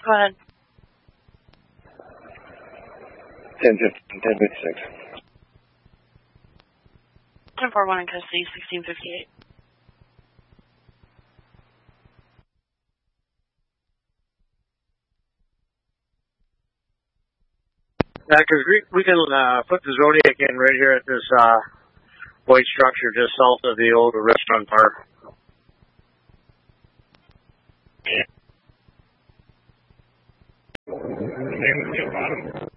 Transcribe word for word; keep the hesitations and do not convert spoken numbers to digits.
Go ahead. ten fifteen, ten fifty-six. ten four one in custody, sixteen fifty-eight. Yeah, because we, we can uh, put the Zodiac in right here at this uh, white structure just south of the old restaurant bar. Yeah.